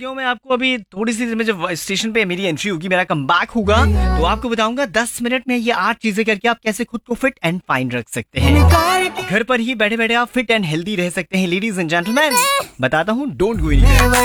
गया हूँ मैं आपको अभी थोड़ी सी देर में जब स्टेशन पे मेरी एंट्री होगी, मेरा कमबैक होगा, तो आपको बताऊंगा 10 मिनट में ये 8 चीजें करके आप कैसे खुद को फिट एंड फाइन रख सकते हैं। घर पर ही बैठे बैठे आप फिट एंड हेल्दी रह सकते हैं। लेडीज एंड जेंटलमैन, बताता हूँ, डोंट गो एनीवेयर।